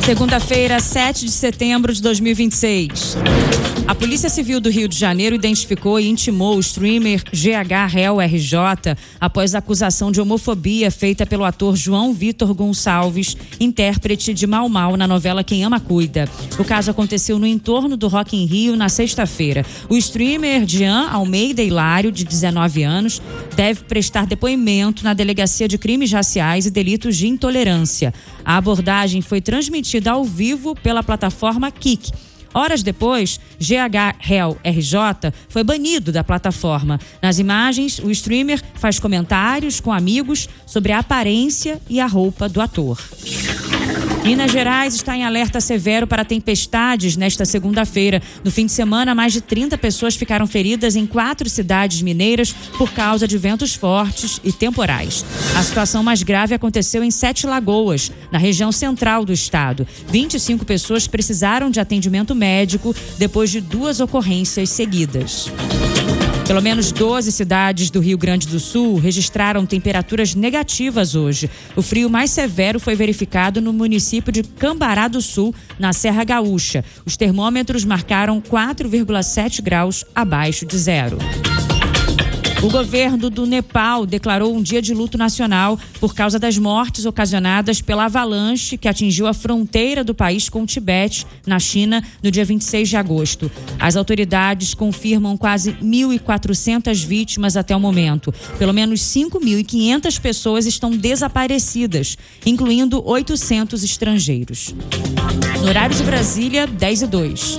Segunda-feira, 7 de setembro de 2026. A Polícia Civil do Rio de Janeiro identificou e intimou o streamer GH Réu RJ após a acusação de homofobia feita pelo ator João Vitor Gonçalves, intérprete de Mau Mau na novela Quem Ama Cuida. O caso aconteceu no entorno do Rock in Rio na sexta-feira. O streamer Jean Almeida Hilário, de 19 anos, deve prestar depoimento na Delegacia de Crimes Raciais e Delitos de Intolerância. A abordagem foi transmitida ao vivo pela plataforma Kik. Horas depois, GH Réu RJ foi banido da plataforma. Nas imagens, o streamer faz comentários com amigos sobre a aparência e a roupa do ator. Minas Gerais está em alerta severo para tempestades nesta segunda-feira. No fim de semana, mais de 30 pessoas ficaram feridas em 4 cidades mineiras por causa de ventos fortes e temporais. A situação mais grave aconteceu em 7 Lagoas, na região central do estado. 25 pessoas precisaram de atendimento médico depois de 2 ocorrências seguidas. Pelo menos 12 cidades do Rio Grande do Sul registraram temperaturas negativas hoje. O frio mais severo foi verificado no município de Cambará do Sul, na Serra Gaúcha. Os termômetros marcaram 4,7 graus abaixo de zero. O governo do Nepal declarou um dia de luto nacional por causa das mortes ocasionadas pela avalanche que atingiu a fronteira do país com o Tibete, na China, no dia 26 de agosto. As autoridades confirmam quase 1.400 vítimas até o momento. Pelo menos 5.500 pessoas estão desaparecidas, incluindo 800 estrangeiros. No horário de Brasília, 10h02.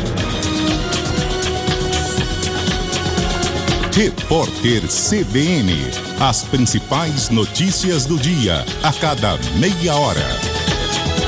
Repórter CBN. As principais notícias do dia, a cada meia hora.